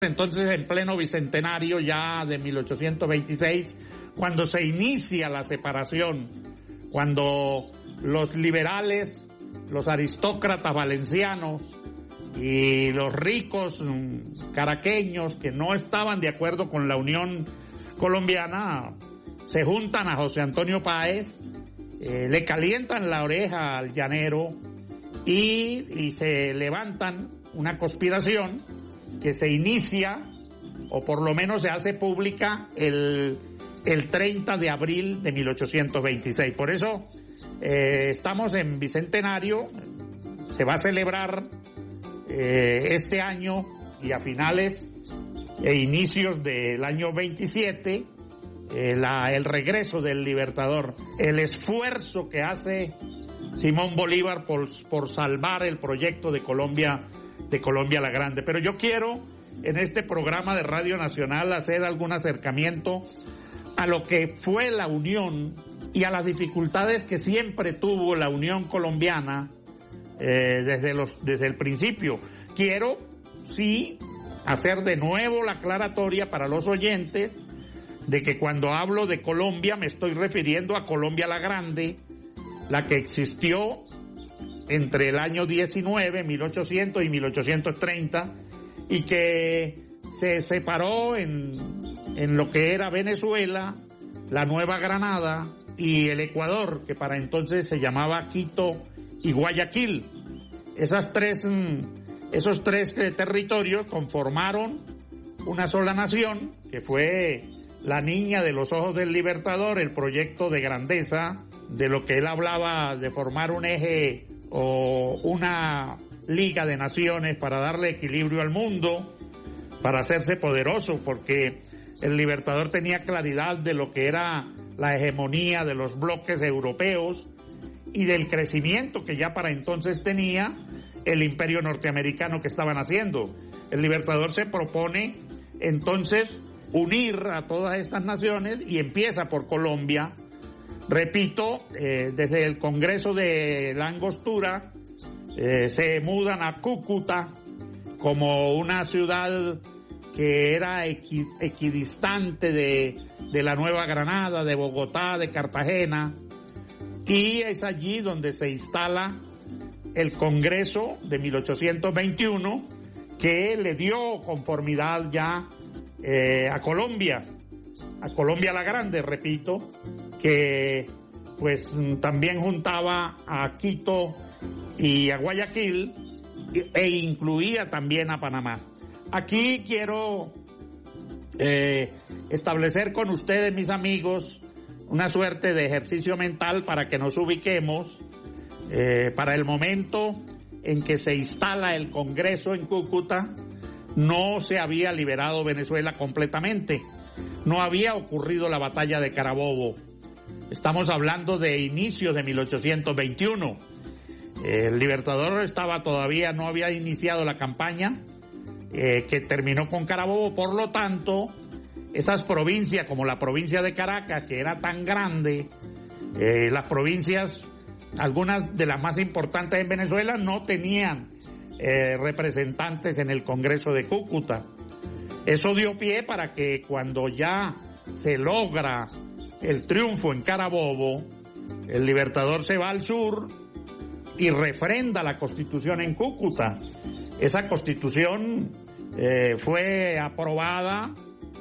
Entonces, en pleno bicentenario ya de 1826, cuando se inicia la separación, cuando los liberales, los aristócratas valencianos y los ricos caraqueños que no estaban de acuerdo con la unión colombiana, se juntan a José Antonio Páez, le calientan la oreja al llanero y se levantan una conspiración que se inicia, o por lo menos se hace pública, el 30 de abril de 1826. Por eso estamos en bicentenario, se va a celebrar este año y a finales e inicios del año 27, el regreso del Libertador, el esfuerzo que hace Simón Bolívar por salvar el proyecto de Colombia la Grande. Pero yo quiero en este programa de Radio Nacional hacer algún acercamiento a lo que fue la unión y a las dificultades que siempre tuvo la unión colombiana desde el principio. Quiero, sí, hacer de nuevo la aclaratoria para los oyentes de que cuando hablo de Colombia me estoy refiriendo a Colombia la Grande, la que existió entre el año 1800 y 1830, y que se separó en lo que era Venezuela, la Nueva Granada y el Ecuador, que para entonces se llamaba Quito y Guayaquil. Esos tres territorios conformaron una sola nación, que fue la niña de los ojos del Libertador, el proyecto de grandeza, de lo que él hablaba de formar un eje o una liga de naciones para darle equilibrio al mundo, para hacerse poderoso, porque el Libertador tenía claridad de lo que era la hegemonía de los bloques europeos y del crecimiento que ya para entonces tenía el imperio norteamericano que estaban haciendo. El Libertador se propone entonces unir a todas estas naciones y empieza por Colombia. Repito, desde el Congreso de la Angostura se mudan a Cúcuta como una ciudad que era equidistante de la Nueva Granada, de Bogotá, de Cartagena, y es allí donde se instala el Congreso de 1821, que le dio conformidad ya a Colombia la Grande, repito, que pues también juntaba a Quito y a Guayaquil e incluía también a Panamá. Aquí quiero establecer con ustedes, mis amigos, una suerte de ejercicio mental para que nos ubiquemos para el momento en que se instala el Congreso en Cúcuta. No se había liberado Venezuela completamente, no había ocurrido la batalla de Carabobo. Estamos hablando de inicios de 1821. El Libertador todavía no había iniciado la campaña que terminó con Carabobo. Por lo tanto, esas provincias como la provincia de Caracas, que era tan grande, las provincias, algunas de las más importantes en Venezuela, no tenían representantes en el Congreso de Cúcuta. Eso dio pie para que cuando ya se logra el triunfo en Carabobo, el Libertador se va al sur y refrenda la Constitución en Cúcuta. Esa Constitución fue aprobada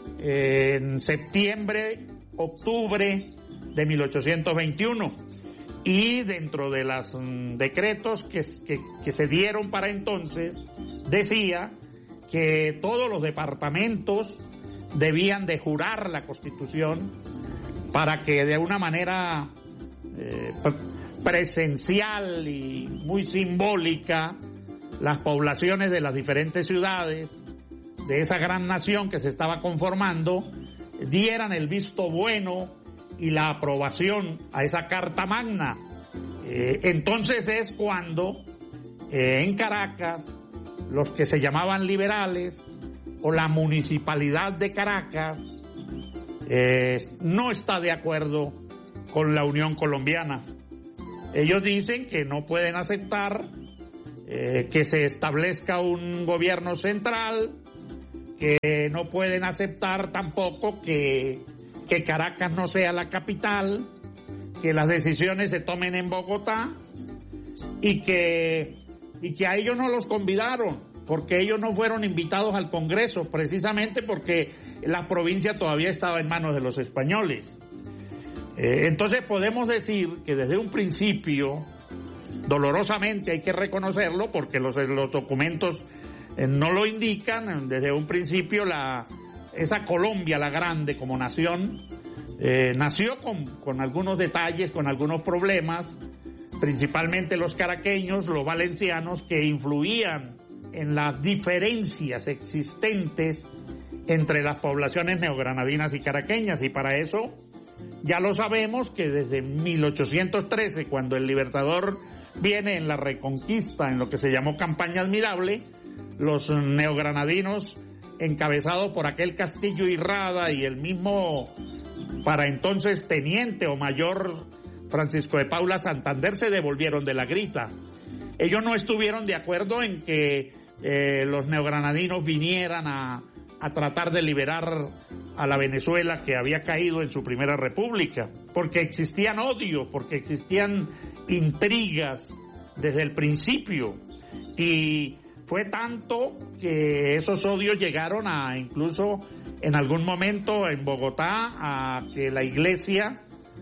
en septiembre, octubre de 1821. Y dentro de los decretos que se dieron para entonces, decía que todos los departamentos debían de jurar la Constitución para que de una manera presencial y muy simbólica las poblaciones de las diferentes ciudades de esa gran nación que se estaba conformando dieran el visto bueno y la aprobación a esa Carta Magna. Entonces es cuando en Caracas los que se llamaban liberales o la municipalidad de Caracas no está de acuerdo con la Unión Colombiana. Ellos dicen que no pueden aceptar que se establezca un gobierno central que no pueden aceptar tampoco que Caracas no sea la capital, que las decisiones se tomen en Bogotá y que a ellos no los convidaron, porque ellos no fueron invitados al Congreso, precisamente porque la provincia todavía estaba en manos de los españoles. Entonces podemos decir que desde un principio, dolorosamente hay que reconocerlo, porque los documentos no lo indican, desde un principio esa Colombia la Grande como nación nació con algunos detalles, con algunos problemas, principalmente los caraqueños, los valencianos, que influían en las diferencias existentes entre las poblaciones neogranadinas y caraqueñas, y para eso ya lo sabemos que desde 1813, cuando el Libertador viene en la Reconquista, en lo que se llamó Campaña Admirable, los neogranadinos, encabezados por aquel Castillo y Rada y el mismo, para entonces, teniente o mayor Francisco de Paula Santander, se devolvieron de la grita. Ellos no estuvieron de acuerdo en que los neogranadinos vinieran a tratar de liberar a la Venezuela que había caído en su primera república, porque existían odios, porque existían intrigas desde el principio, y fue tanto que esos odios llegaron a, incluso en algún momento en Bogotá, a que la Iglesia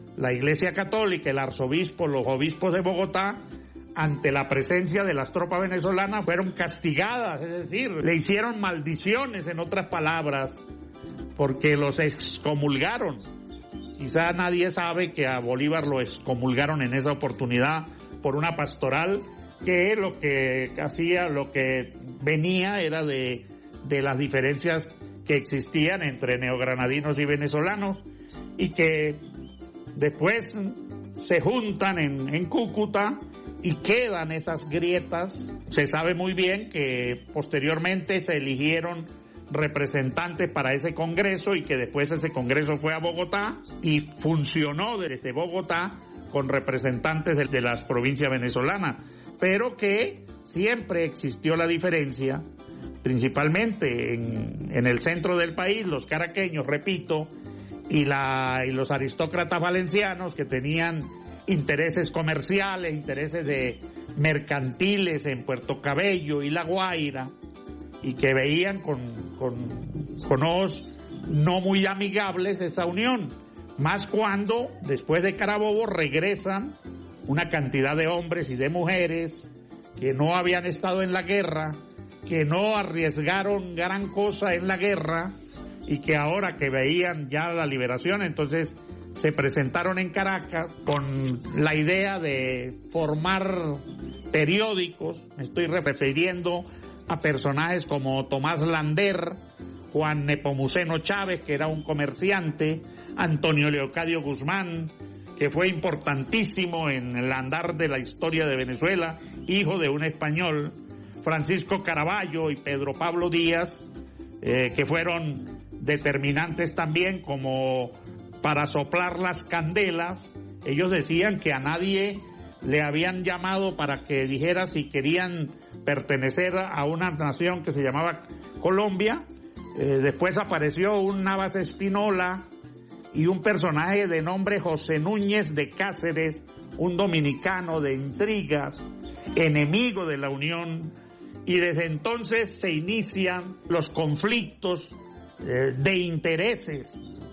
Católica, el arzobispo, los obispos de Bogotá, ante la presencia de las tropas venezolanas, fueron castigadas, es decir, le hicieron maldiciones, en otras palabras, porque los excomulgaron. Quizá nadie sabe que a Bolívar lo excomulgaron en esa oportunidad por una pastoral que lo que hacía, lo que venía era de las diferencias que existían entre neogranadinos y venezolanos, y que después se juntan en Cúcuta y quedan esas grietas. Se sabe muy bien que posteriormente se eligieron representantes para ese congreso y que después ese congreso fue a Bogotá y funcionó desde Bogotá con representantes de las provincias venezolanas, pero que siempre existió la diferencia, principalmente en el centro del país, los caraqueños, repito, y los aristócratas valencianos, que tenían intereses comerciales, intereses mercantiles en Puerto Cabello y La Guaira, y que veían con ojos no muy amigables esa unión, más cuando después de Carabobo regresan una cantidad de hombres y de mujeres que no habían estado en la guerra, que no arriesgaron gran cosa en la guerra, y que ahora que veían ya la liberación, entonces se presentaron en Caracas con la idea de formar periódicos. Me estoy refiriendo a personajes como Tomás Lander, Juan Nepomuceno Chávez, que era un comerciante, Antonio Leocadio Guzmán, que fue importantísimo en el andar de la historia de Venezuela, hijo de un español, Francisco Caraballo y Pedro Pablo Díaz, que fueron determinantes también como para soplar las candelas. Ellos decían que a nadie le habían llamado para que dijera si querían pertenecer a una nación que se llamaba Colombia. Después apareció un Navas Espinola y un personaje de nombre José Núñez de Cáceres, un dominicano de intrigas, enemigo de la Unión, y desde entonces se inician los conflictos de intereses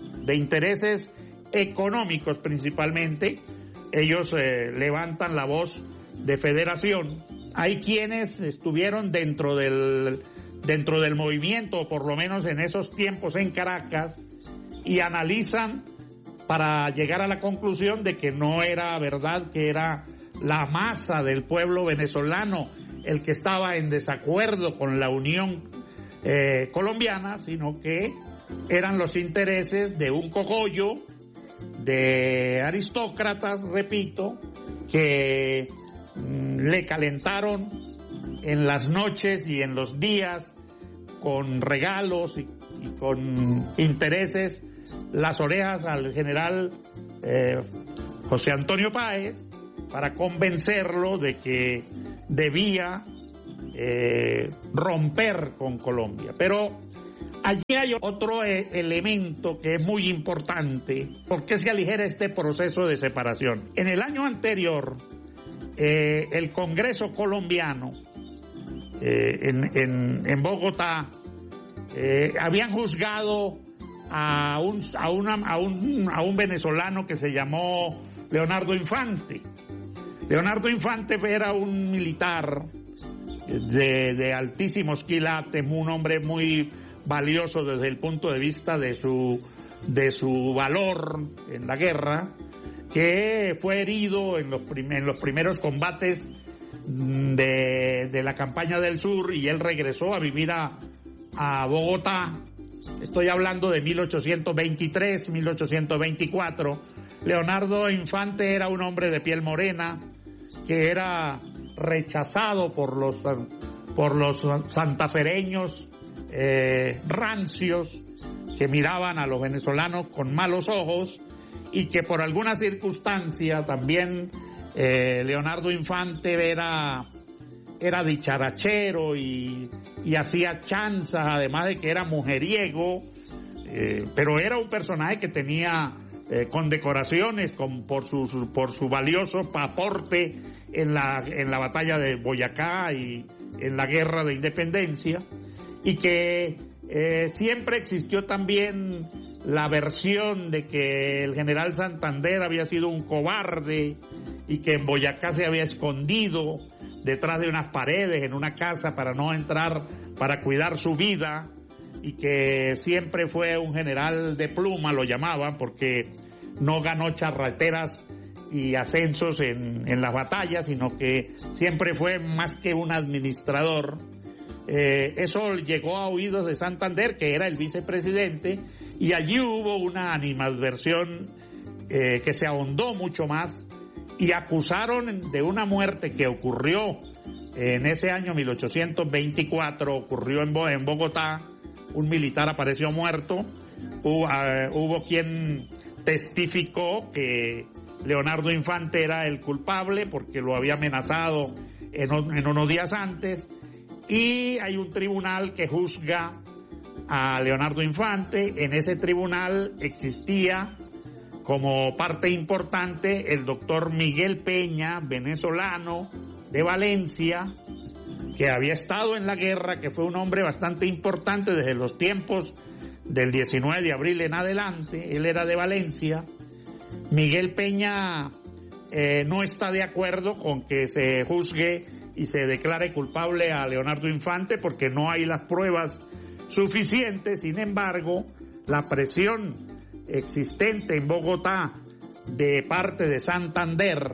económicos principalmente. Ellos levantan la voz de federación. Hay quienes estuvieron dentro del movimiento, o por lo menos en esos tiempos en Caracas, y analizan para llegar a la conclusión de que no era verdad, que era la masa del pueblo venezolano el que estaba en desacuerdo con la unión colombiana, sino que eran los intereses de un cogollo de aristócratas, repito, que le calentaron en las noches y en los días con regalos y con intereses las orejas al general José Antonio Páez, para convencerlo de que debía romper con Colombia. Pero Allí hay otro elemento que es muy importante. ¿Por qué se aligera este proceso de separación? En el año anterior, el Congreso colombiano en Bogotá habían juzgado a un venezolano que se llamó Leonardo Infante. Leonardo Infante era un militar de altísimos quilates, un hombre muy valioso desde el punto de vista de su valor en la guerra, que fue herido en los primeros combates de la campaña del sur, y él regresó a vivir a Bogotá. Estoy hablando de 1823, 1824. Leonardo Infante era un hombre de piel morena que era rechazado por los santafereños rancios, que miraban a los venezolanos con malos ojos, y que por alguna circunstancia también Leonardo Infante era dicharachero y hacía chanzas, además de que era mujeriego, pero era un personaje que tenía condecoraciones por su valioso aporte en la batalla de Boyacá y en la guerra de independencia, y que siempre existió también la versión de que el general Santander había sido un cobarde y que en Boyacá se había escondido detrás de unas paredes en una casa para no entrar, para cuidar su vida, y que siempre fue un general de pluma, lo llamaban, porque no ganó charreteras y ascensos en las batallas, sino que siempre fue más que un administrador. Eso llegó a oídos de Santander, que era el vicepresidente, y allí hubo una animadversión que se ahondó mucho más, y acusaron de una muerte que ocurrió en ese año 1824, ocurrió en Bogotá. Un militar apareció muerto. Hubo quien testificó que Leonardo Infante era el culpable porque lo había amenazado en unos días antes, y hay un tribunal que juzga a Leonardo Infante. En ese tribunal existía como parte importante el doctor Miguel Peña, venezolano de Valencia, que había estado en la guerra, que fue un hombre bastante importante desde los tiempos del 19 de abril en adelante. Él era de Valencia. Miguel Peña no está de acuerdo con que se juzgue y se declare culpable a Leonardo Infante porque no hay las pruebas suficientes. Sin embargo, la presión existente en Bogotá de parte de Santander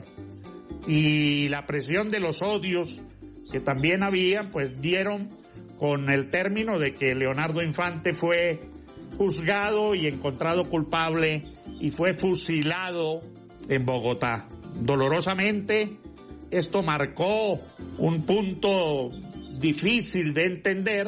y la presión de los odios que también había, pues dieron con el término de que Leonardo Infante fue juzgado y encontrado culpable y fue fusilado en Bogotá. Dolorosamente, esto marcó un punto difícil de entender.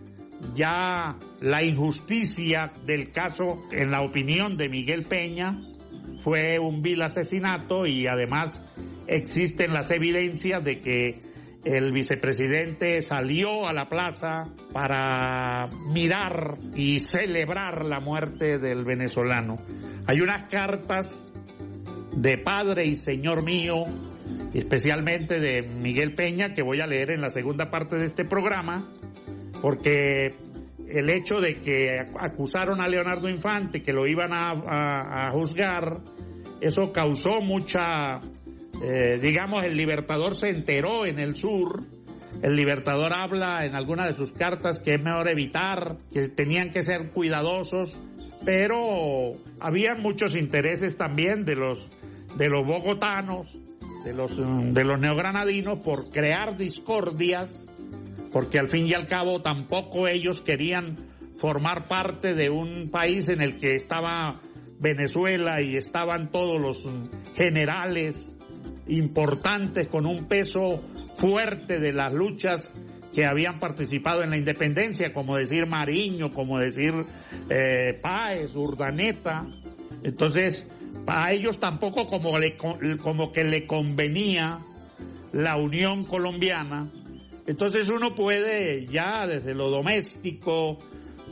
Ya la injusticia del caso, en la opinión de Miguel Peña, fue un vil asesinato, y además existen las evidencias de que el vicepresidente salió a la plaza para mirar y celebrar la muerte del venezolano. Hay unas cartas de Padre y Señor mío, especialmente de Miguel Peña, que voy a leer en la segunda parte de este programa, porque el hecho de que acusaron a Leonardo Infante, que lo iban a juzgar, eso causó mucha... digamos, el Libertador se enteró en el sur. El Libertador habla en alguna de sus cartas que es mejor evitar, que tenían que ser cuidadosos, pero había muchos intereses también de los bogotanos, de los neogranadinos, por crear discordias, porque al fin y al cabo tampoco ellos querían formar parte de un país en el que estaba Venezuela y estaban todos los generales importantes con un peso fuerte de las luchas que habían participado en la independencia, como decir Mariño, como decir Páez, Urdaneta. Entonces, a ellos tampoco como que le convenía la unión colombiana. Entonces uno puede ya desde lo doméstico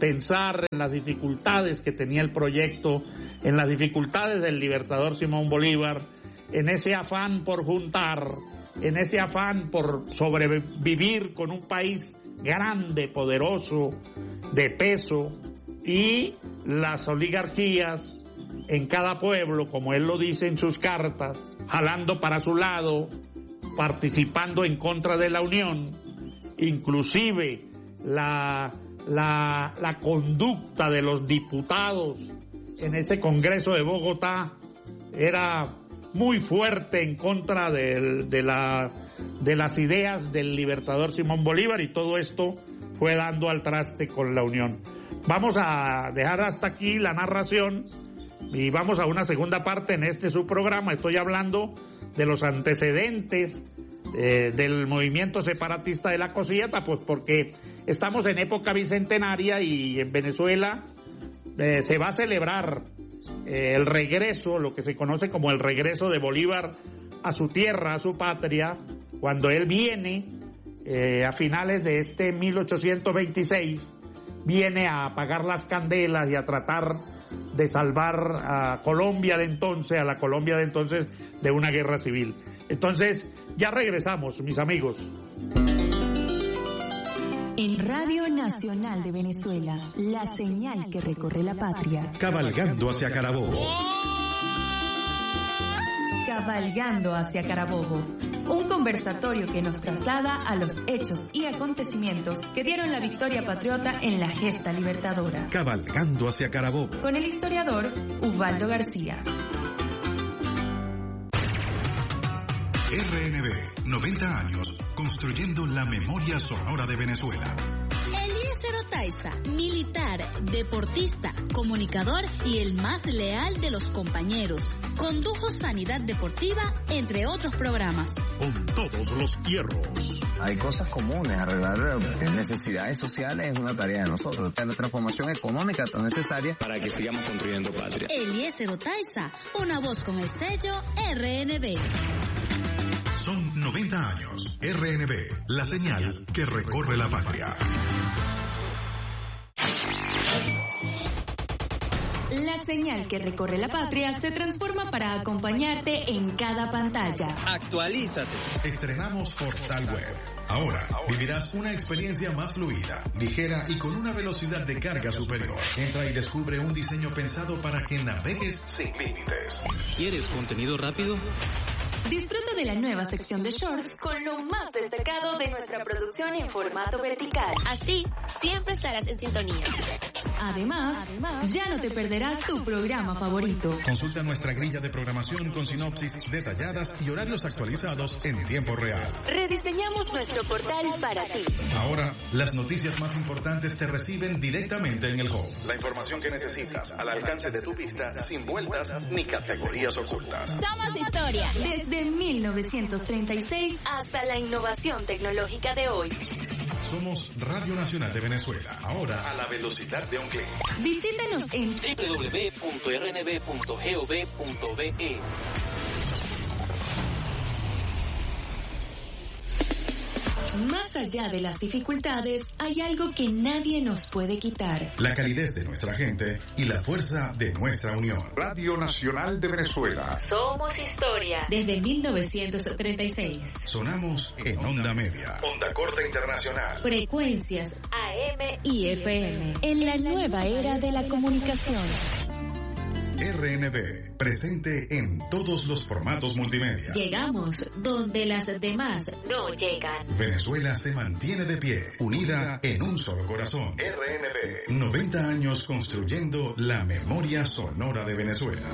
pensar en las dificultades que tenía el proyecto, en las dificultades del libertador Simón Bolívar, en ese afán por juntar, en ese afán por sobrevivir con un país grande, poderoso, de peso, y las oligarquías en cada pueblo, como él lo dice en sus cartas, jalando para su lado, participando en contra de la Unión. Inclusive la conducta de los diputados en ese Congreso de Bogotá era muy fuerte en contra de las ideas del libertador Simón Bolívar, y todo esto fue dando al traste con la Unión. Vamos a dejar hasta aquí la narración y vamos a una segunda parte en este su programa. Estoy hablando de los antecedentes del movimiento separatista de la Cosilleta, pues porque estamos en época bicentenaria y en Venezuela se va a celebrar el regreso, lo que se conoce como el regreso de Bolívar a su tierra, a su patria, cuando él viene a finales de este 1826, viene a apagar las candelas y a tratar de salvar a Colombia de entonces, a la Colombia de entonces, de una guerra civil. Entonces, ya regresamos, mis amigos. En Radio Nacional de Venezuela, la señal que recorre la patria. Cabalgando hacia Carabobo. Cabalgando hacia Carabobo. Un conversatorio que nos traslada a los hechos y acontecimientos que dieron la victoria patriota en la gesta libertadora. Cabalgando hacia Carabobo. Con el historiador Ubaldo García. RNB, 90 años, construyendo la memoria sonora de Venezuela. Eliezer Otaiza, militar, deportista, comunicador y el más leal de los compañeros. Condujo Sanidad Deportiva, entre otros programas. Con todos los hierros. Hay cosas comunes, arreglar necesidades sociales es una tarea de nosotros. La transformación económica tan necesaria para que sigamos construyendo patria. Eliezer Otaiza, una voz con el sello RNB. Son 90 años. RNB, la señal que recorre la patria. La señal que recorre la patria se transforma para acompañarte en cada pantalla. Actualízate. Estrenamos Portal Web. Ahora vivirás una experiencia más fluida, ligera y con una velocidad de carga superior. Entra y descubre un diseño pensado para que navegues sin límites. ¿Quieres contenido rápido? Disfruta de la nueva sección de shorts con lo más destacado de nuestra producción en formato vertical. Así, siempre estarás en sintonía. Además, ya no te perderás tu programa favorito. Consulta nuestra grilla de programación con sinopsis detalladas y horarios actualizados en tiempo real. Rediseñamos nuestro portal para ti. Ahora, las noticias más importantes te reciben directamente en el home. La información que necesitas al alcance de tu vista, sin vueltas ni categorías ocultas. Somos historia. Desde 1936 hasta la innovación tecnológica de hoy. Somos Radio Nacional de Venezuela, ahora a la velocidad de un clic. Visítanos en www.rnb.gov.be. Más allá de las dificultades, hay algo que nadie nos puede quitar. La calidez de nuestra gente y la fuerza de nuestra unión. Radio Nacional de Venezuela. Somos historia. Desde 1936. Sonamos en onda media. Onda corta internacional. Frecuencias AM y FM. En la nueva era de la comunicación. RNB, presente en todos los formatos multimedia. Llegamos donde las demás no llegan. Venezuela se mantiene de pie, unida en un solo corazón. RNB, 90 años construyendo la memoria sonora de Venezuela.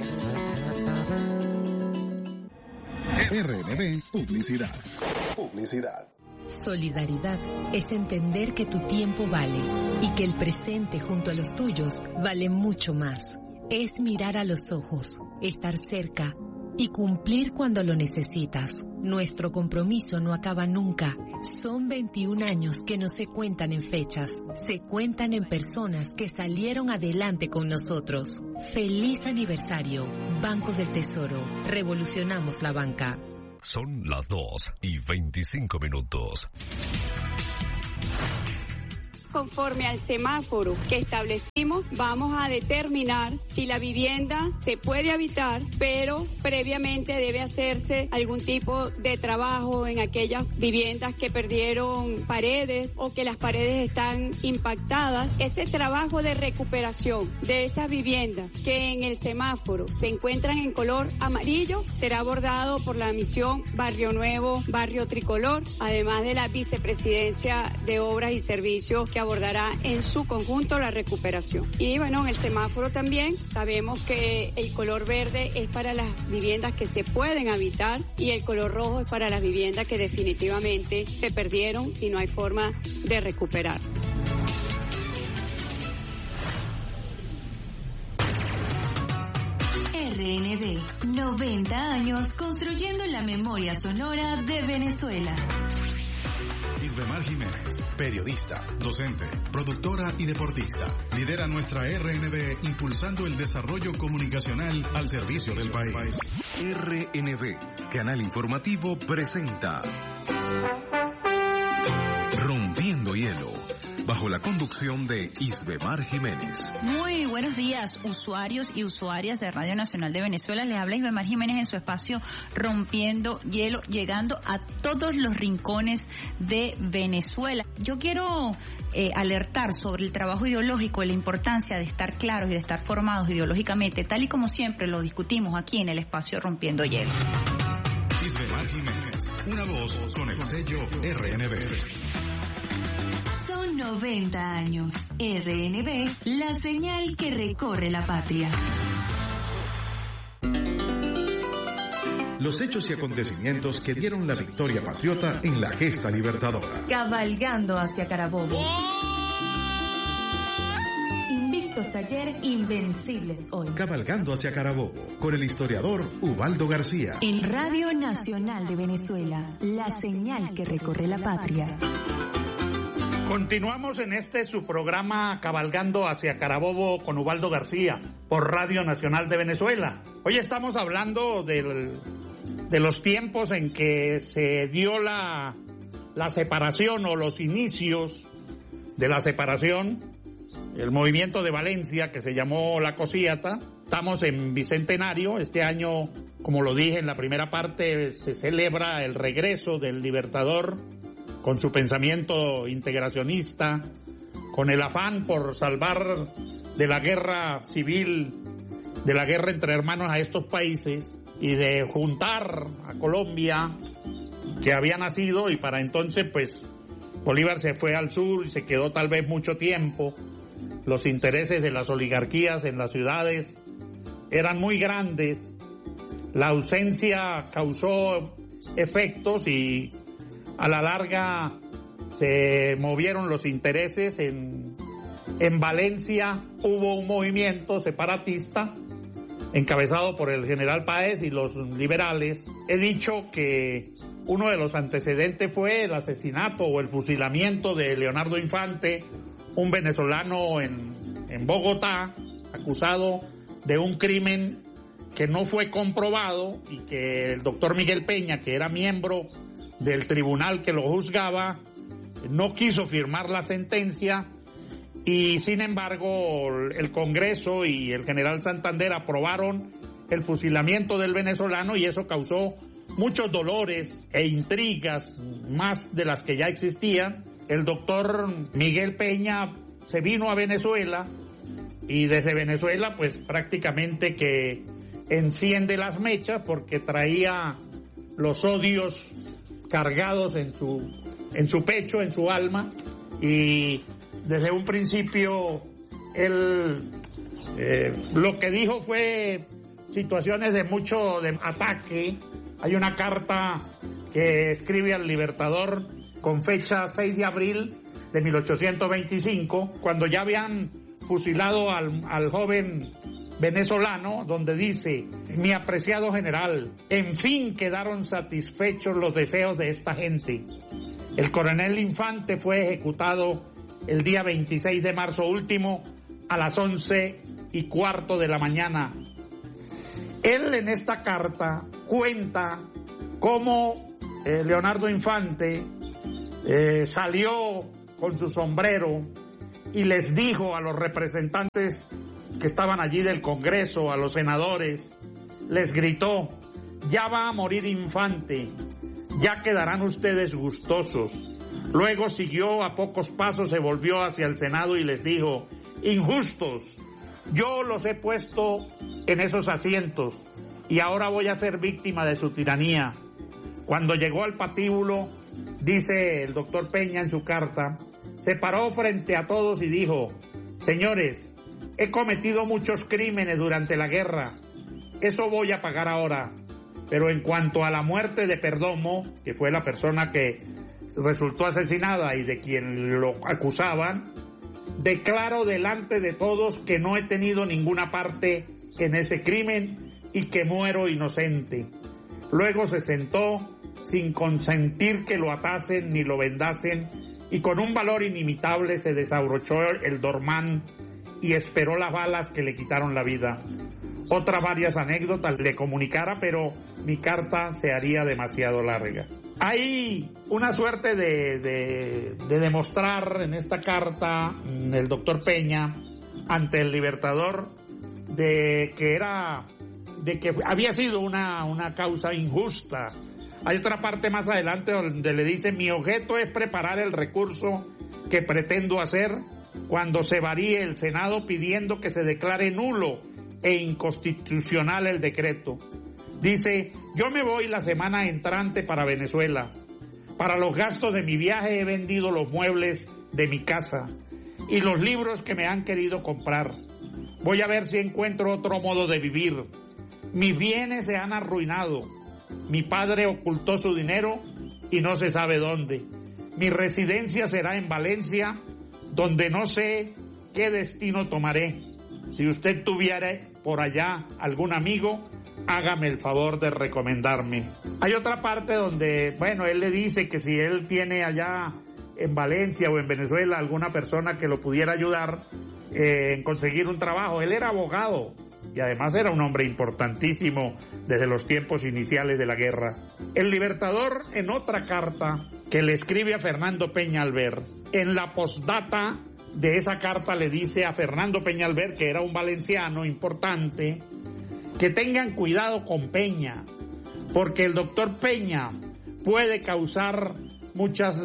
RNB, publicidad. Publicidad. Solidaridad es entender que tu tiempo vale y que el presente junto a los tuyos vale mucho más. Es mirar a los ojos, estar cerca y cumplir cuando lo necesitas. Nuestro compromiso no acaba nunca. Son 21 años que no se cuentan en fechas, se cuentan en personas que salieron adelante con nosotros. ¡Feliz aniversario! Banco del Tesoro. Revolucionamos la banca. Son las 2:25. conforme al semáforo que establecimos, vamos a determinar si la vivienda se puede habitar, pero previamente debe hacerse algún tipo de trabajo en aquellas viviendas que perdieron paredes o que las paredes están impactadas. Ese trabajo de recuperación de esas viviendas que en el semáforo se encuentran en color amarillo será abordado por la misión Barrio Nuevo, Barrio Tricolor, además de la Vicepresidencia de Obras y Servicios que abordará en su conjunto la recuperación. Y bueno, en el semáforo también sabemos que el color verde es para las viviendas que se pueden habitar y el color rojo es para las viviendas que definitivamente se perdieron y no hay forma de recuperar. RNB, 90 años construyendo la memoria sonora de Venezuela. Isbemar Jiménez, periodista, docente, productora y deportista. Lidera nuestra RNB impulsando el desarrollo comunicacional al servicio del país. RNB, canal informativo, presenta Rompiendo Hielo, bajo la conducción de Isbemar Jiménez. Muy buenos días, usuarios y usuarias de Radio Nacional de Venezuela. Les habla Isbemar Jiménez en su espacio Rompiendo Hielo, llegando a todos los rincones de Venezuela. Yo quiero alertar sobre el trabajo ideológico y la importancia de estar claros y de estar formados ideológicamente, tal y como siempre lo discutimos aquí en el espacio Rompiendo Hielo. Isbemar Jiménez, una voz con el sello RNB. 90 años. RNB, la señal que recorre la patria. Los hechos y acontecimientos que dieron la victoria patriota en la gesta libertadora. Cabalgando hacia Carabobo. Invictos ayer, invencibles hoy. Cabalgando hacia Carabobo, con el historiador Ubaldo García. En Radio Nacional de Venezuela, la señal que recorre la patria. Continuamos en su programa Cabalgando hacia Carabobo con Ubaldo García por Radio Nacional de Venezuela. Hoy estamos hablando de los tiempos en que se dio la separación o los inicios de la separación, el movimiento de Valencia que se llamó la Cosiata. Estamos en Bicentenario. Este año, como lo dije en la primera parte, se celebra el regreso del Libertador con su pensamiento integracionista, con el afán por salvar de la guerra civil, de la guerra entre hermanos a estos países y de juntar a Colombia, que había nacido, y para entonces pues Bolívar se fue al sur y se quedó tal vez mucho tiempo. Los intereses de las oligarquías en las ciudades eran muy grandes, la ausencia causó efectos y a la larga se movieron los intereses. En Valencia hubo un movimiento separatista encabezado por el general Páez y los liberales. He dicho que uno de los antecedentes fue el asesinato o el fusilamiento de Leonardo Infante, un venezolano en Bogotá, acusado de un crimen que no fue comprobado y que el doctor Miguel Peña, que era miembro del tribunal que lo juzgaba, no quiso firmar la sentencia y sin embargo el Congreso y el general Santander aprobaron el fusilamiento del venezolano y eso causó muchos dolores e intrigas, más de las que ya existían. El doctor Miguel Peña se vino a Venezuela y desde Venezuela pues prácticamente que enciende las mechas porque traía los odios cargados en su pecho, en su alma, y desde un principio él lo que dijo fue situaciones de mucho ataque. Hay una carta que escribe al Libertador con fecha 6 de abril de 1825, cuando ya habían fusilado al joven venezolano, donde dice: mi apreciado general, en fin quedaron satisfechos los deseos de esta gente. El coronel Infante fue ejecutado el día 26 de marzo último a las 11:15 de la mañana. Él en esta carta cuenta cómo Leonardo Infante salió con su sombrero y les dijo a los representantes que estaban allí del Congreso, a los senadores, les gritó: ya va a morir Infante, ya quedarán ustedes gustosos. Luego siguió a pocos pasos, se volvió hacia el Senado y les dijo: injustos, yo los he puesto en esos asientos y ahora voy a ser víctima de su tiranía. Cuando llegó al patíbulo, dice el doctor Peña en su carta, se paró frente a todos y dijo: señores, he cometido muchos crímenes durante la guerra, eso voy a pagar ahora. Pero en cuanto a la muerte de Perdomo, que fue la persona que resultó asesinada y de quien lo acusaban, declaro delante de todos que no he tenido ninguna parte en ese crimen y que muero inocente. Luego se sentó sin consentir que lo atasen ni lo vendasen y con un valor inimitable se desabrochó el dormán y esperó las balas que le quitaron la vida. Otras varias anécdotas le comunicara, pero mi carta se haría demasiado larga. Hay una suerte de demostrar en esta carta el doctor Peña ante el Libertador de que había sido una causa injusta. Hay otra parte más adelante donde le dice: mi objeto es preparar el recurso que pretendo hacer cuando se varíe el Senado pidiendo que se declare nulo e inconstitucional el decreto. Dice: yo me voy la semana entrante para Venezuela. Para los gastos de mi viaje he vendido los muebles de mi casa y los libros que me han querido comprar. Voy a ver si encuentro otro modo de vivir. Mis bienes se han arruinado. Mi padre ocultó su dinero y no se sabe dónde. Mi residencia será en Valencia, donde no sé qué destino tomaré. Si usted tuviera por allá algún amigo, hágame el favor de recomendarme. Hay otra parte donde, él le dice que si él tiene allá en Valencia o en Venezuela alguna persona que lo pudiera ayudar en conseguir un trabajo. Él era abogado y además era un hombre importantísimo desde los tiempos iniciales de la guerra. El Libertador, en otra carta que le escribe a Fernando Peñalver, en la postdata de esa carta le dice a Fernando Peñalver, que era un valenciano importante, que tengan cuidado con Peña, porque el doctor Peña puede causar muchas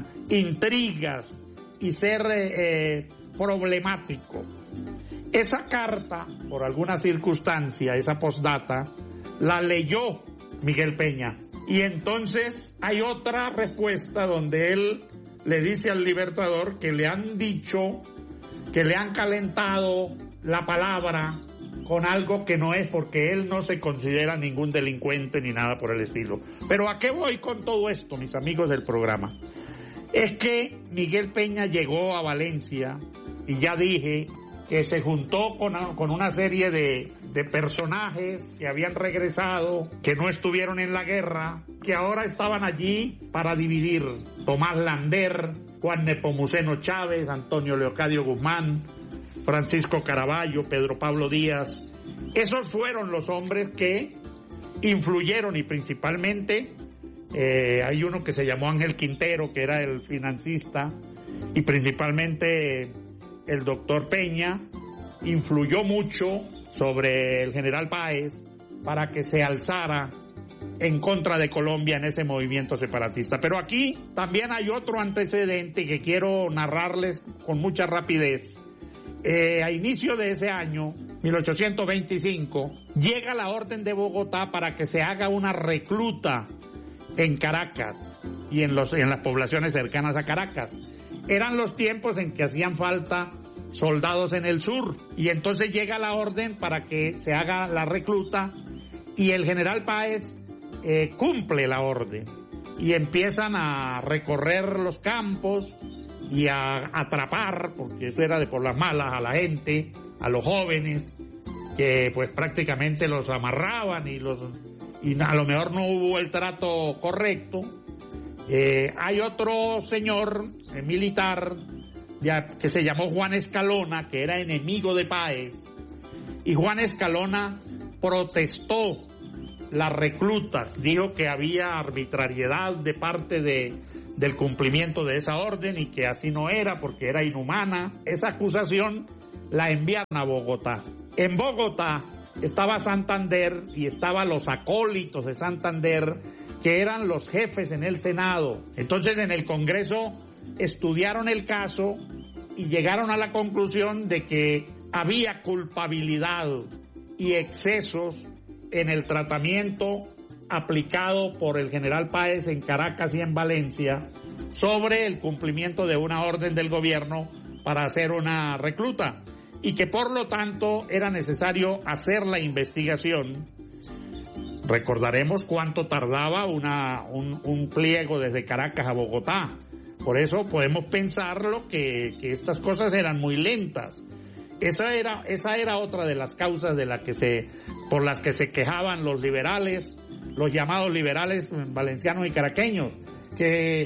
intrigas y ser problemático. Esa carta, por alguna circunstancia, esa postdata, la leyó Miguel Peña. Y entonces hay otra respuesta donde él le dice al Libertador que le han dicho, que le han calentado la palabra con algo que no es, porque él no se considera ningún delincuente ni nada por el estilo. Pero ¿a qué voy con todo esto, mis amigos del programa? Es que Miguel Peña llegó a Valencia y ya dije que se juntó con una serie de personajes que habían regresado, que no estuvieron en la guerra, que ahora estaban allí para dividir. Tomás Lander, Juan Nepomuceno Chávez, Antonio Leocadio Guzmán, Francisco Caraballo, Pedro Pablo Díaz. Esos fueron los hombres que influyeron, y principalmente hay uno que se llamó Ángel Quintero, que era el financista, y principalmente el doctor Peña influyó mucho sobre el general Páez para que se alzara en contra de Colombia en ese movimiento separatista. Pero aquí también hay otro antecedente que quiero narrarles con mucha rapidez. A inicio de ese año, 1825, llega la orden de Bogotá para que se haga una recluta en Caracas y en las poblaciones cercanas a Caracas. Eran los tiempos en que hacían falta soldados en el sur, y entonces llega la orden para que se haga la recluta, y el general Páez cumple la orden y empiezan a recorrer los campos y a atrapar, porque eso era de por las malas, a la gente, a los jóvenes, que pues prácticamente los amarraban y a lo mejor no hubo el trato correcto. Hay otro señor militar que se llamó Juan Escalona, que era enemigo de Páez, y Juan Escalona protestó las reclutas, dijo que había arbitrariedad de parte de del cumplimiento de esa orden y que así no era porque era inhumana. Esa acusación la enviaron a Bogotá. En Bogotá estaba Santander y estaban los acólitos de Santander, que eran los jefes en el Senado. Entonces en el Congreso estudiaron el caso y llegaron a la conclusión de que había culpabilidad y excesos en el tratamiento aplicado por el general Páez en Caracas y en Valencia sobre el cumplimiento de una orden del gobierno para hacer una recluta, y que por lo tanto era necesario hacer la investigación. Recordaremos cuánto tardaba un pliego desde Caracas a Bogotá. Por eso podemos pensarlo que estas cosas eran muy lentas. Esa era otra de las causas por las que se quejaban los liberales, los llamados liberales valencianos y caraqueños, que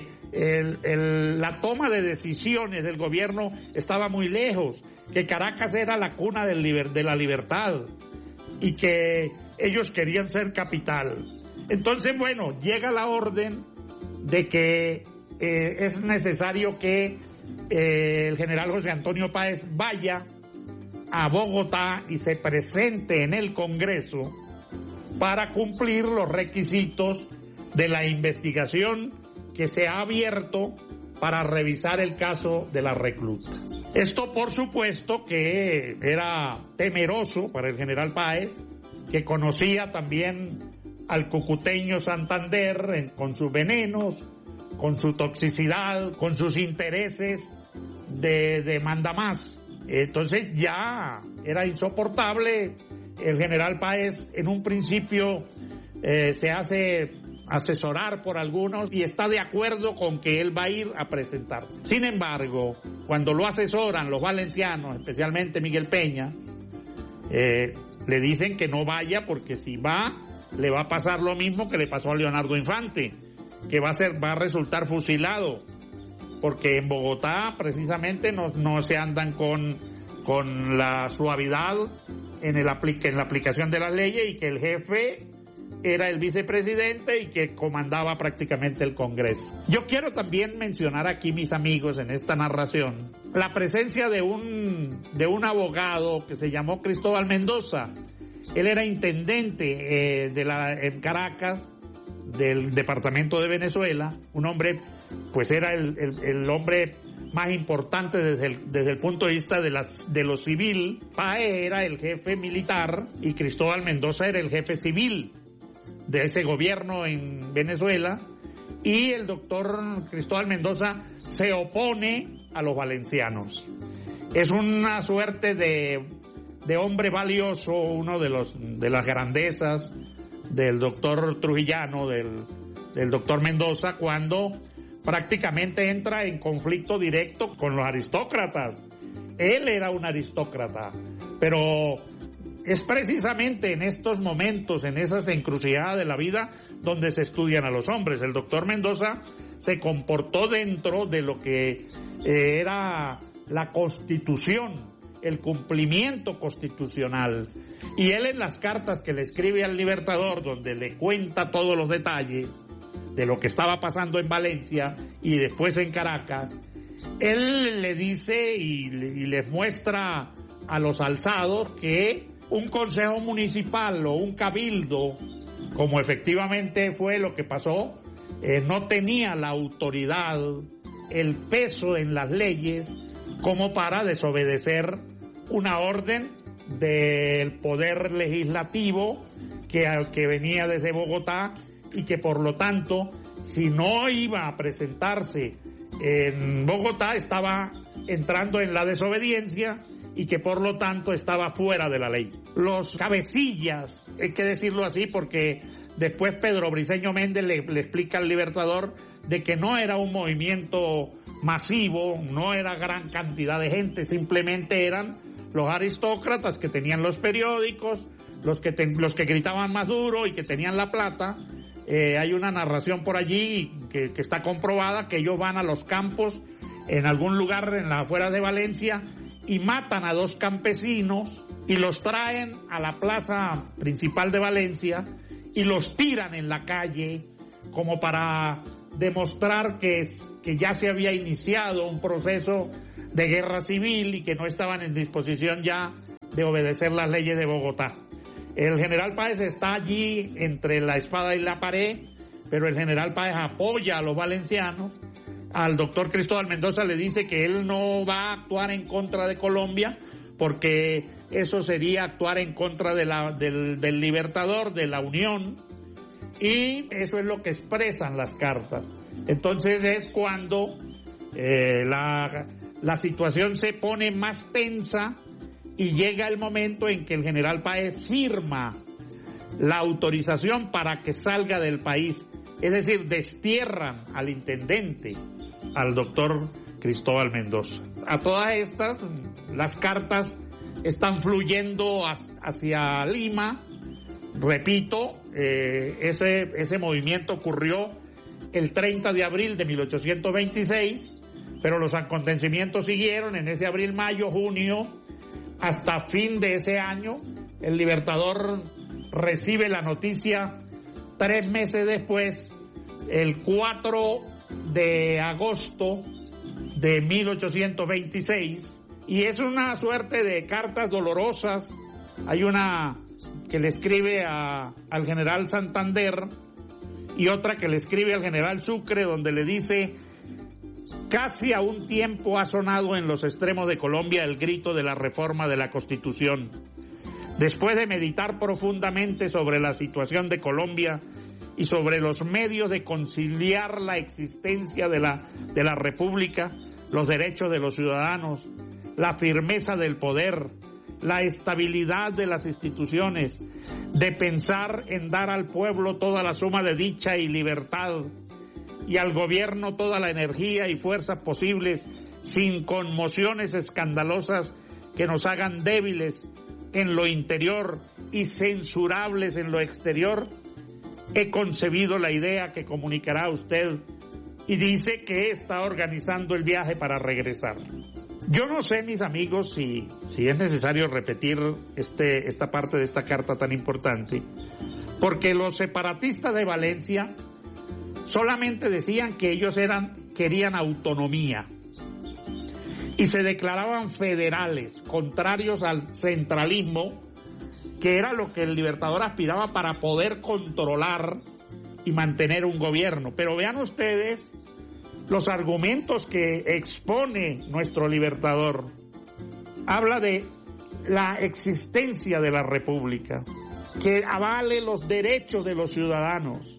la toma de decisiones del gobierno estaba muy lejos, que Caracas era la cuna de la libertad y que ellos querían ser capital. Entonces, bueno, llega la orden de que es necesario que el general José Antonio Páez vaya a Bogotá y se presente en el Congreso para cumplir los requisitos de la investigación que se ha abierto para revisar el caso de la recluta. Esto, por supuesto, que era temeroso para el general Páez, que conocía también al cucuteño Santander con sus venenos, con su toxicidad, con sus intereses de mandamás. Entonces ya era insoportable. El general Páez en un principio se hace asesorar por algunos y está de acuerdo con que él va a ir a presentarse. Sin embargo, cuando lo asesoran los valencianos, especialmente Miguel Peña, le dicen que no vaya porque si va, le va a pasar lo mismo que le pasó a Leonardo Infante, que va a resultar fusilado, porque en Bogotá precisamente no se andan con la suavidad en la aplicación de las leyes, y que el jefe era el vicepresidente y que comandaba prácticamente el Congreso. Yo quiero también mencionar aquí, mis amigos, en esta narración, la presencia de un abogado que se llamó Cristóbal Mendoza. Él era intendente en Caracas, del departamento de Venezuela, un hombre, pues era el hombre más importante desde el punto de vista de lo civil. Páez era el jefe militar y Cristóbal Mendoza era el jefe civil de ese gobierno en Venezuela, y el doctor Cristóbal Mendoza se opone a los valencianos. Es una suerte de hombre valioso, uno de las grandezas del doctor trujillano, del doctor Mendoza, cuando prácticamente entra en conflicto directo con los aristócratas. Él era un aristócrata, pero es precisamente en estos momentos, en esas encrucijadas de la vida, donde se estudian a los hombres. El doctor Mendoza se comportó dentro de lo que era la Constitución, el cumplimiento constitucional. Y él, en las cartas que le escribe al Libertador, donde le cuenta todos los detalles de lo que estaba pasando en Valencia y después en Caracas, él le dice y les muestra a los alzados que un consejo municipal o un cabildo, como efectivamente fue lo que pasó, no tenía la autoridad, el peso en las leyes como para desobedecer una orden del poder legislativo que venía desde Bogotá, y que por lo tanto, si no iba a presentarse en Bogotá, estaba entrando en la desobediencia y que por lo tanto estaba fuera de la ley. Los cabecillas, hay que decirlo así porque después Pedro Briceño Méndez le explica al Libertador de que no era un movimiento masivo, no era gran cantidad de gente, simplemente eran los aristócratas que tenían los periódicos, los que gritaban más duro y que tenían la plata. Hay una narración por allí que está comprobada, que ellos van a los campos en algún lugar en las afueras de Valencia y matan a 2 campesinos y los traen a la plaza principal de Valencia y los tiran en la calle como para demostrar que ya se había iniciado un proceso de guerra civil y que no estaban en disposición ya de obedecer las leyes de Bogotá. El general Páez está allí entre la espada y la pared, pero el general Páez apoya a los valencianos. Al doctor Cristóbal Mendoza le dice que él no va a actuar en contra de Colombia porque eso sería actuar en contra del Libertador, de la Unión, y eso es lo que expresan las cartas. Entonces es cuando la situación se pone más tensa y llega el momento en que el general Páez firma la autorización para que salga del país. Es decir, destierran al intendente, al doctor Cristóbal Mendoza. A todas estas, las cartas están fluyendo hacia Lima. Repito, ese movimiento ocurrió el 30 de abril de 1826, pero los acontecimientos siguieron en ese abril, mayo, junio, hasta fin de ese año. El Libertador recibe la noticia 3 meses después, el 4 de agosto de 1826, y es una suerte de cartas dolorosas. Hay una que le escribe al general Santander y otra que le escribe al general Sucre, donde le dice: casi a un tiempo ha sonado en los extremos de Colombia el grito de la reforma de la Constitución. Después de meditar profundamente sobre la situación de Colombia y sobre los medios de conciliar la existencia de la República, los derechos de los ciudadanos, la firmeza del poder, la estabilidad de las instituciones, de pensar en dar al pueblo toda la suma de dicha y libertad, y al gobierno toda la energía y fuerzas posibles, sin conmociones escandalosas que nos hagan débiles en lo interior y censurables en lo exterior, he concebido la idea que comunicará a usted, y dice que está organizando el viaje para regresar. Yo no sé, mis amigos, si es necesario repetir esta parte de esta carta tan importante, porque los separatistas de Valencia solamente decían que ellos querían autonomía y se declaraban federales, contrarios al centralismo, que era lo que el Libertador aspiraba para poder controlar y mantener un gobierno. Pero vean ustedes los argumentos que expone nuestro Libertador. Habla de la existencia de la República, que avale los derechos de los ciudadanos,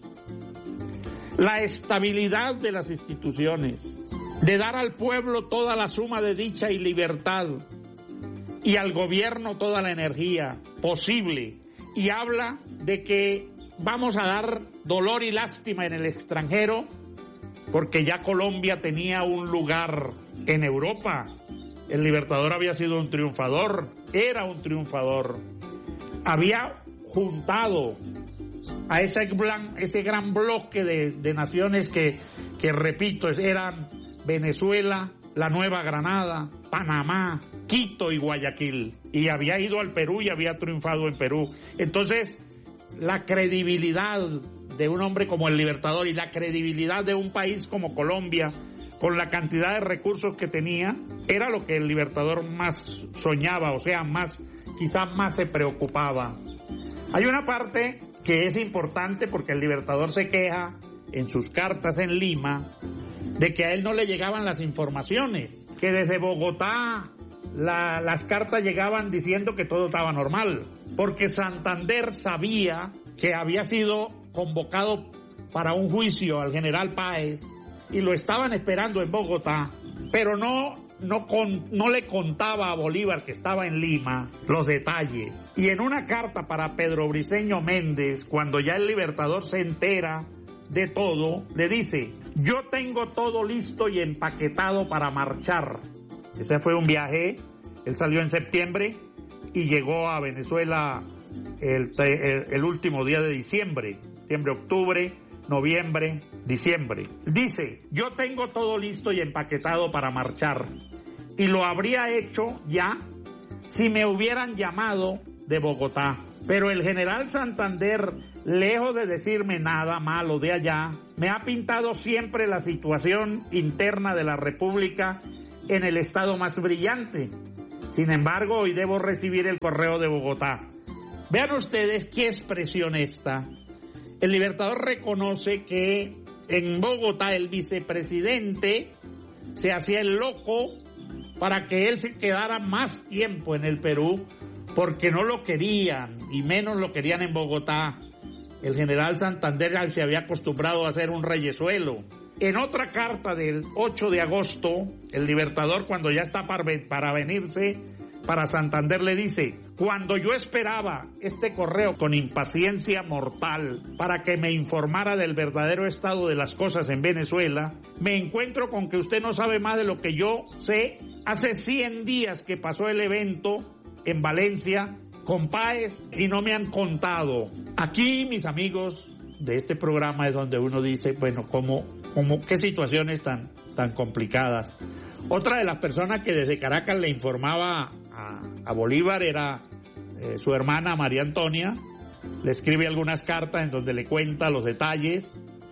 la estabilidad de las instituciones, de dar al pueblo toda la suma de dicha y libertad, y al gobierno toda la energía posible, y habla de que vamos a dar dolor y lástima en el extranjero, porque ya Colombia tenía un lugar en Europa. El Libertador había sido un triunfador, era un triunfador, había juntado a ese gran bloque de naciones que repito, eran Venezuela, la Nueva Granada, Panamá, Quito y Guayaquil, y había ido al Perú y había triunfado en Perú. Entonces, la credibilidad de un hombre como el Libertador y la credibilidad de un país como Colombia, con la cantidad de recursos que tenía, era lo que el Libertador más soñaba, o sea, quizás más se preocupaba. Hay una parte que es importante porque el Libertador se queja en sus cartas en Lima de que a él no le llegaban las informaciones, que desde Bogotá las cartas llegaban diciendo que todo estaba normal, porque Santander sabía que había sido convocado para un juicio al general Páez y lo estaban esperando en Bogotá, pero no le contaba a Bolívar, que estaba en Lima, los detalles. Y en una carta para Pedro Briceño Méndez, cuando ya el Libertador se entera de todo, le dice: yo tengo todo listo y empaquetado para marchar. Ese fue un viaje, él salió en septiembre y llegó a Venezuela el último día de diciembre, octubre, noviembre, diciembre. Dice: yo tengo todo listo y empaquetado para marchar, y lo habría hecho ya si me hubieran llamado de Bogotá. Pero el general Santander, lejos de decirme nada malo de allá, me ha pintado siempre la situación interna de la República en el estado más brillante. Sin embargo, hoy debo recibir el correo de Bogotá. Vean ustedes qué expresión esta. El Libertador reconoce que en Bogotá el vicepresidente se hacía el loco para que él se quedara más tiempo en el Perú, porque no lo querían, y menos lo querían en Bogotá. El general Santander se había acostumbrado a hacer un reyesuelo. En otra carta del 8 de agosto, el Libertador, cuando ya está para venirse para Santander, le dice: cuando yo esperaba este correo con impaciencia mortal para que me informara del verdadero estado de las cosas en Venezuela, me encuentro con que usted no sabe más de lo que yo sé. Hace 100 días que pasó el evento en Valencia con Páez y no me han contado. Aquí, mis amigos de este programa, es donde uno dice, bueno, qué situaciones tan complicadas. Otra de las personas que desde Caracas le informaba a Bolívar era su hermana María Antonia. Le escribe algunas cartas en donde le cuenta los detalles.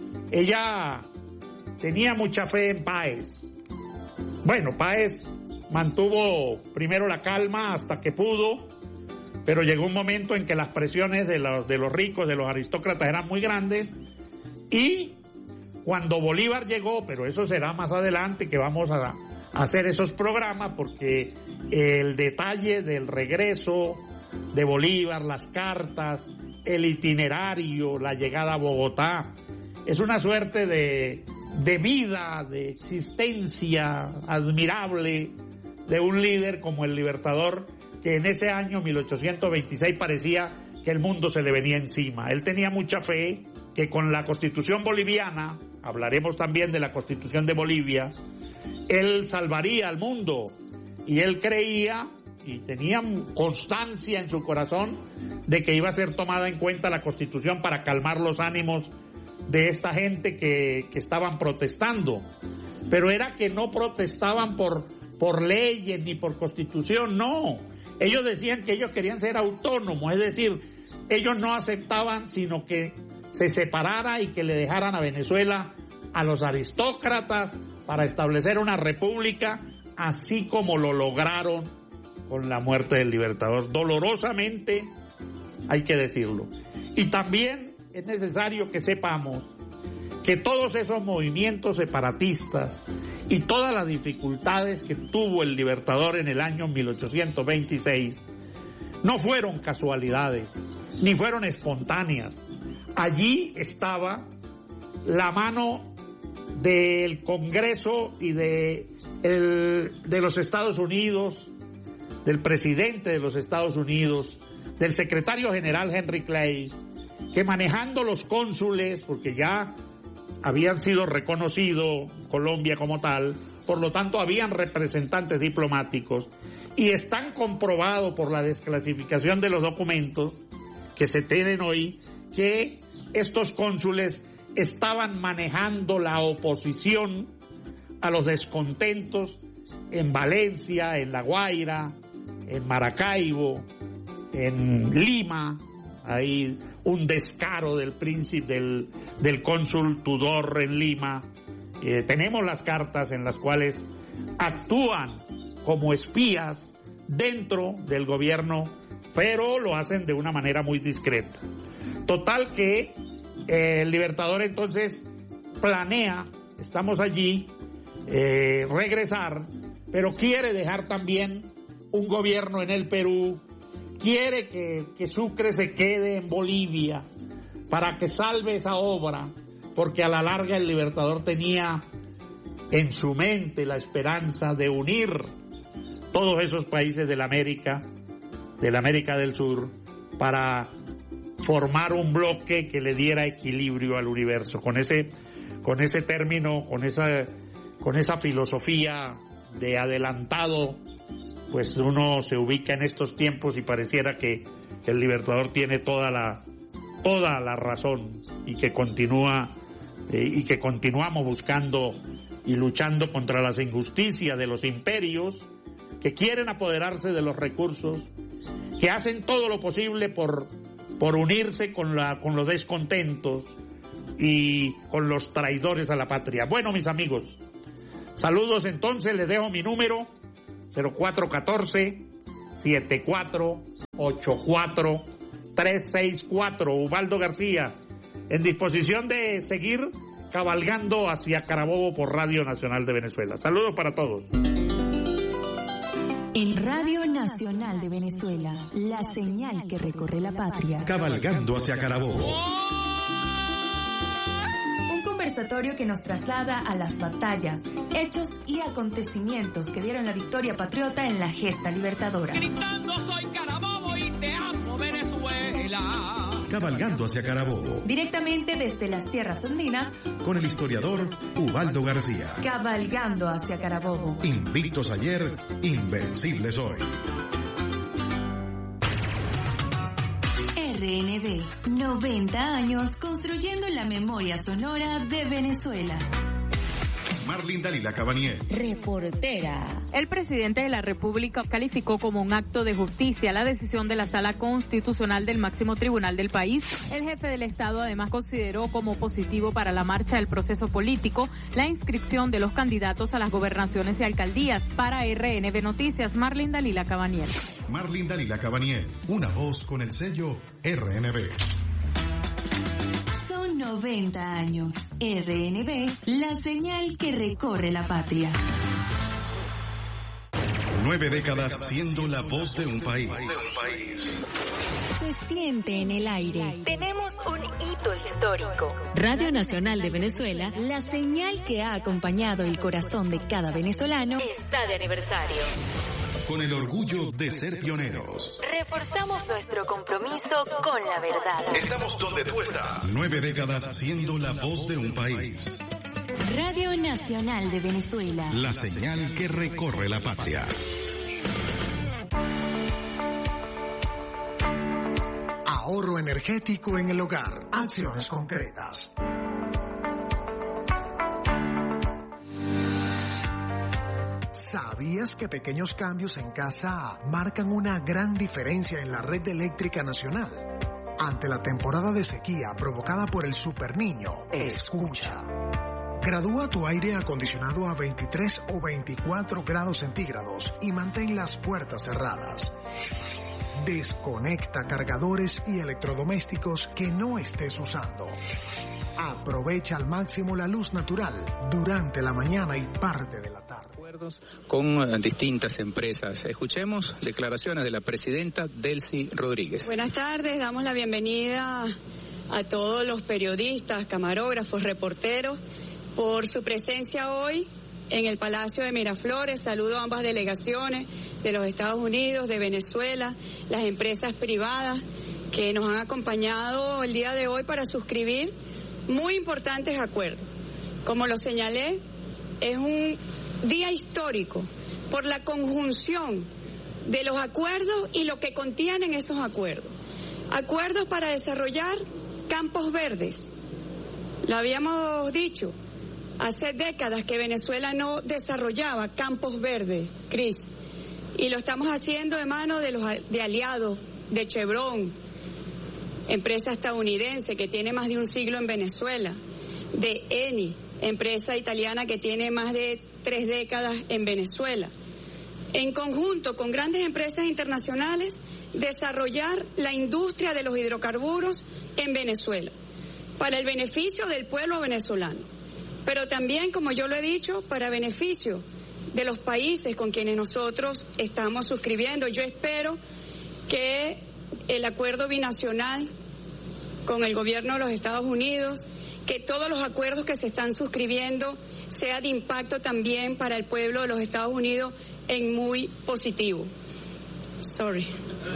Ella tenía mucha fe en Páez. Bueno, Páez mantuvo primero la calma hasta que pudo, pero llegó un momento en que las presiones de los ricos, de los aristócratas, eran muy grandes, y cuando Bolívar llegó, pero eso será más adelante que vamos a hacer esos programas, porque el detalle del regreso de Bolívar, las cartas, el itinerario, la llegada a Bogotá, es una suerte de vida, de existencia admirable de un líder como el Libertador, que en ese año 1826 parecía que el mundo se le venía encima. Él tenía mucha fe que con la Constitución boliviana, hablaremos también de la Constitución de Bolivia, él salvaría al mundo, y él creía y tenía constancia en su corazón de que iba a ser tomada en cuenta la Constitución para calmar los ánimos de esta gente que estaban protestando. Pero era que no protestaban por leyes ni por Constitución, no. Ellos decían que ellos querían ser autónomos, es decir, ellos no aceptaban sino que se separara y que le dejaran a Venezuela a los aristócratas para establecer una república, así como lo lograron con la muerte del Libertador. Dolorosamente, hay que decirlo. Y también es necesario que sepamos que todos esos movimientos separatistas y todas las dificultades que tuvo el Libertador en el año 1826 no fueron casualidades, ni fueron espontáneas. Allí estaba la mano del Congreso y de los Estados Unidos, del presidente de los Estados Unidos, del secretario general Henry Clay, que manejando los cónsules, porque ya habían sido reconocidos Colombia como tal, por lo tanto habían representantes diplomáticos, y están comprobados por la desclasificación de los documentos que se tienen hoy, que estos cónsules estaban manejando la oposición a los descontentos en Valencia, en La Guaira, en Maracaibo, en Lima. Hay un descaro del príncipe, del cónsul Tudor en Lima. Tenemos las cartas en las cuales actúan como espías dentro del gobierno, pero lo hacen de una manera muy discreta. Total que el Libertador entonces planea, estamos allí, regresar, pero quiere dejar también un gobierno en el Perú, quiere que Sucre se quede en Bolivia para que salve esa obra, porque a la larga el Libertador tenía en su mente la esperanza de unir todos esos países de la América del Sur, para formar un bloque que le diera equilibrio al universo. Con ese término, con esa filosofía de adelantado, pues uno se ubica en estos tiempos y pareciera que el Libertador tiene toda la razón, y que continuamos buscando y luchando contra las injusticias de los imperios que quieren apoderarse de los recursos, que hacen todo lo posible por por unirse con los descontentos y con los traidores a la patria. Bueno, mis amigos, saludos entonces, les dejo mi número 0414-7484-364, Ubaldo García, en disposición de seguir cabalgando hacia Carabobo por Radio Nacional de Venezuela. Saludos para todos. En Radio Nacional de Venezuela, la señal que recorre la patria. Cabalgando hacia Carabobo. Un conversatorio que nos traslada a las batallas, hechos y acontecimientos que dieron la victoria patriota en la gesta libertadora. Gritando soy Carabobo y te amo Venezuela. Cabalgando hacia Carabobo. Directamente desde las tierras andinas, con el historiador Ubaldo García. Cabalgando hacia Carabobo. Invictos ayer, invencibles hoy. RNV, 90 años construyendo la memoria sonora de Venezuela. Marlene Dalila Cabanier, reportera. El presidente de la República calificó como un acto de justicia la decisión de la Sala Constitucional del máximo tribunal del país. El jefe del Estado además consideró como positivo para la marcha del proceso político la inscripción de los candidatos a las gobernaciones y alcaldías. Para RNV Noticias, Marlene Dalila Cabanier. Marlene Dalila Cabanier, una voz con el sello RNV. 90 años. RNV, la señal que recorre la patria. 9 décadas siendo la voz de un país. Se siente en el aire. Tenemos un hito histórico. Radio Nacional de Venezuela, la señal que ha acompañado el corazón de cada venezolano, está de aniversario. Con el orgullo de ser pioneros. Reforzamos nuestro compromiso con la verdad. Estamos donde tú estás. 9 décadas siendo la voz de un país. Radio Nacional de Venezuela. La señal que recorre la patria. Ahorro energético en el hogar. Acciones concretas. ¿Sabías que pequeños cambios en casa marcan una gran diferencia en la red eléctrica nacional? Ante la temporada de sequía provocada por el Superniño, escucha. Gradúa tu aire acondicionado a 23 o 24 grados centígrados y mantén las puertas cerradas. Desconecta cargadores y electrodomésticos que no estés usando. Aprovecha al máximo la luz natural durante la mañana y parte de la tarde. Con distintas empresas. Escuchemos declaraciones de la presidenta Delcy Rodríguez. Buenas tardes, damos la bienvenida a todos los periodistas, camarógrafos, reporteros por su presencia hoy en el Palacio de Miraflores. Saludo a ambas delegaciones de los Estados Unidos, de Venezuela, las empresas privadas que nos han acompañado el día de hoy para suscribir muy importantes acuerdos. Como lo señalé, es un día histórico por la conjunción de los acuerdos y lo que contienen esos acuerdos. Acuerdos para desarrollar campos verdes. Lo habíamos dicho, hace décadas que Venezuela no desarrollaba campos verdes, Cris, y lo estamos haciendo de mano de aliados, de Chevron, empresa estadounidense que tiene más de un siglo en Venezuela, de Eni, empresa italiana que tiene más de 3 décadas en Venezuela. En conjunto con grandes empresas internacionales, desarrollar la industria de los hidrocarburos en Venezuela, para el beneficio del pueblo venezolano, pero también, como yo lo he dicho, para beneficio de los países con quienes nosotros estamos suscribiendo. Yo espero que el acuerdo binacional con el gobierno de los Estados Unidos, que todos los acuerdos que se están suscribiendo sea de impacto también para el pueblo de los Estados Unidos en muy positivo. Sorry.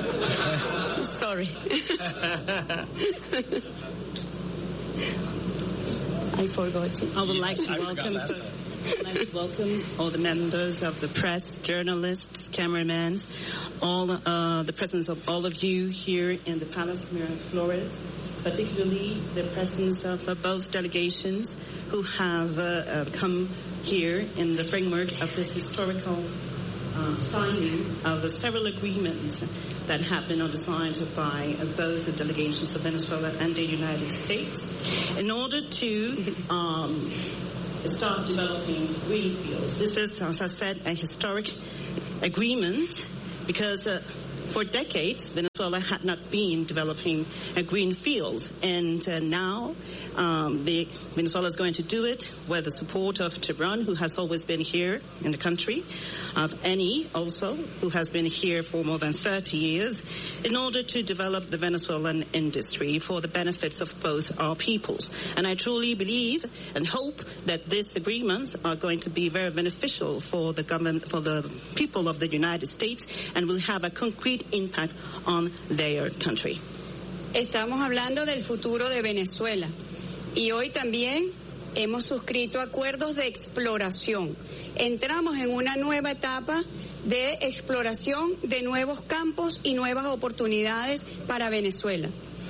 I forgot to. I would like to welcome all the members of the press, journalists, cameramen, all the presence of all of you here in the Palace of Miraflores, particularly the presence of both delegations who have come here in the framework of this historical signing of several agreements that have been signed by both the delegations of Venezuela and the United States in order to start developing green fields. This is, as I said, a historic agreement because for decades Venezuela had not been developing green fields, and now Venezuela is going to do it with the support of Tehran, who has always been here in the country, of Eni also, who has been here for more than 30 years, in order to develop the Venezuelan industry for the benefits of both our peoples. And I truly believe and hope that these agreements are going to be very beneficial for the government, for the people of the United States, and will have a concrete impact on their country. Estamos hablando del futuro de Venezuela y hoy también hemos suscrito acuerdos de exploración. Entramos en una nueva etapa de exploración de nuevos campos y nuevas oportunidades para Venezuela.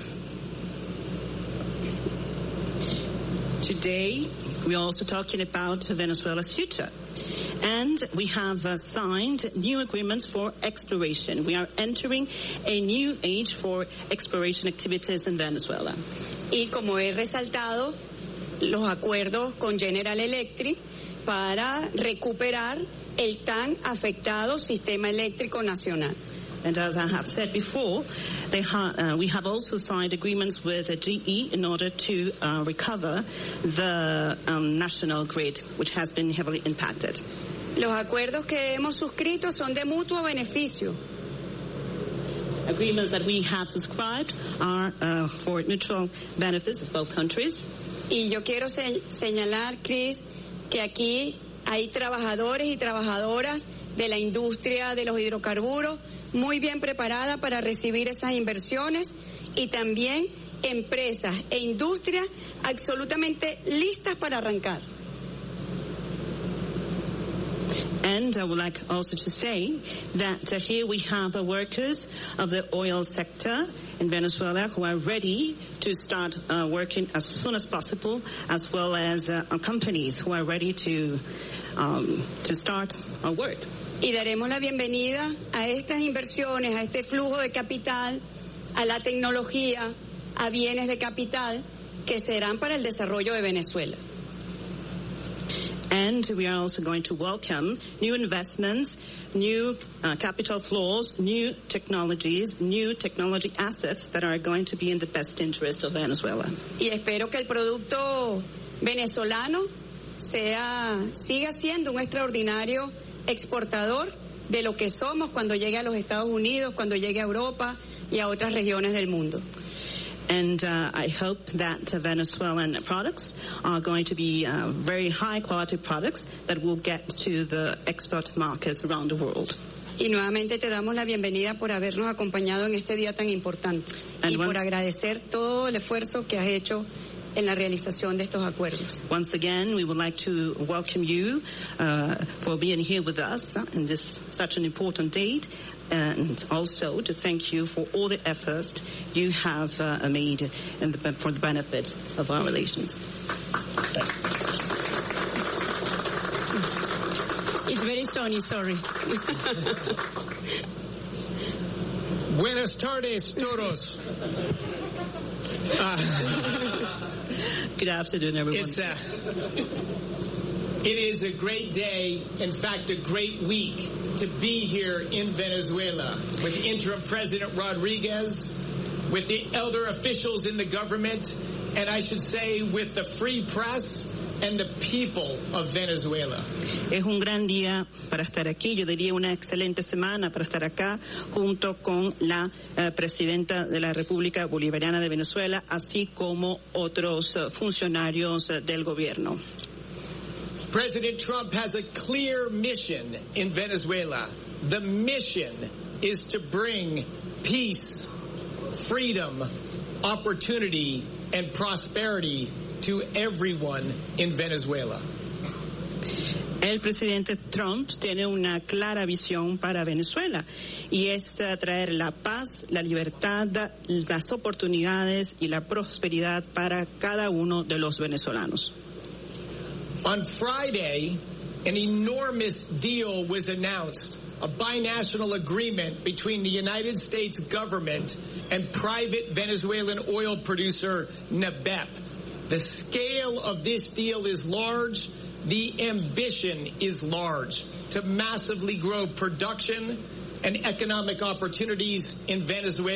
Today, we are also talking about Venezuela's future. And we have signed new agreements for exploration. We are entering a new age for exploration activities in Venezuela. Y como he resaltado, los acuerdos con General Electric para recuperar el tan afectado sistema eléctrico nacional. And as I have said before, we have also signed agreements with GE in order to recover the national grid, which has been heavily impacted. Los acuerdos que hemos suscrito son de mutuo beneficio. Agreements that we have subscribed are for mutual benefits of both countries. Y yo quiero señalar, Chris, que aquí hay trabajadores y trabajadoras de la industria de los hidrocarburos muy bien preparada para recibir esas inversiones, y también empresas e industrias absolutamente listas para arrancar. And I would like also to say that here we have workers of the oil sector in Venezuela who are ready to start working as soon as possible, as well as companies who are ready to start work. Y daremos la bienvenida a estas inversiones, a este flujo de capital, a la tecnología, a bienes de capital que serán para el desarrollo de Venezuela. And we are also going to welcome new investments, new capital flows, new technologies, new technology assets that are going to be in the best interest of Venezuela. Y espero que el producto venezolano siga siendo un extraordinario exportador de lo que somos cuando llegue a los Estados Unidos, cuando llegue a Europa y a otras regiones del mundo. And I hope that Venezuelan products are going to be very high quality products that will get to the export markets around the world. Y nuevamente te damos la bienvenida por habernos acompañado en este día tan importante y por agradecer todo el esfuerzo que has hecho en la realización de estos acuerdos. Once again, we would like to welcome you for being here with us in this such an important date, and also to thank you for all the efforts you have made for the benefit of our relations. It's very sunny, sorry. Buenas tardes, todos. Good afternoon, everyone. It is a great day, in fact, a great week to be here in Venezuela with interim President Rodriguez, with the elder officials in the government, and I should say with the free press and the people of Venezuela. Es un gran día para estar aquí, yo diría una excelente semana para estar acá junto con la presidenta de la República Bolivariana de Venezuela, así como otros funcionarios del gobierno. President Trump has a clear mission in Venezuela. The mission is to bring peace, freedom, opportunity, and prosperity to everyone in Venezuela. El presidente Trump tiene una clara visión para Venezuela y es traer la paz, la libertad, las oportunidades y la prosperidad para cada uno de los venezolanos. On Friday, an enormous deal was announced a binational agreement between the United States government and private Venezuelan oil producer NEBEP. The scale of this deal is large. The ambition is large to massively grow production and economic opportunities in Venezuela.